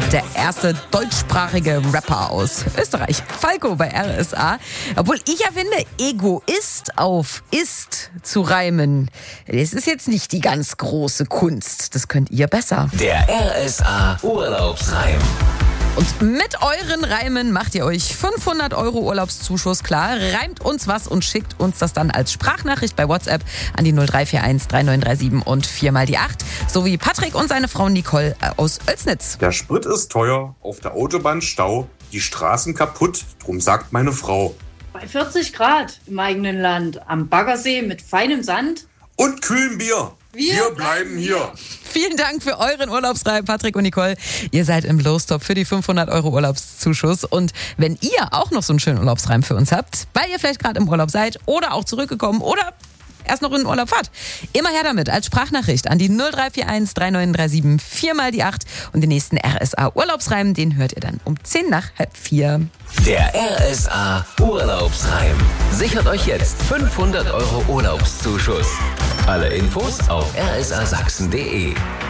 der erste deutschsprachige Rapper aus Österreich. Falco bei RSA. Obwohl ich ja finde, Egoist auf ist zu reimen, das ist jetzt nicht die ganz große Kunst. Das könnt ihr besser. Der RSA Urlaubsreim. Und mit euren Reimen macht ihr euch 500 € Urlaubszuschuss klar. Reimt uns was und schickt uns das dann als Sprachnachricht bei WhatsApp an die 0341 3937 und 4x8. So wie Patrick und seine Frau Nicole aus Oelsnitz. Der Sprit ist teuer, auf der Autobahn Stau, die Straßen kaputt, drum sagt meine Frau. Bei 40 Grad im eigenen Land, am Baggersee mit feinem Sand. Und kühlem Bier. Wir bleiben hier. Vielen Dank für euren Urlaubsreim, Patrick und Nicole. Ihr seid im Lostop für die 500 € Urlaubszuschuss. Und wenn ihr auch noch so einen schönen Urlaubsreim für uns habt, weil ihr vielleicht gerade im Urlaub seid oder auch zurückgekommen oder erst noch in den Urlaub fahrt, immer her damit als Sprachnachricht an die 0341 3937 4x8. Und den nächsten RSA Urlaubsreim, den hört ihr dann um 4:10. Der RSA Urlaubsreim. Sichert euch jetzt 500 € Urlaubszuschuss. Alle Infos auf rsasachsen.de.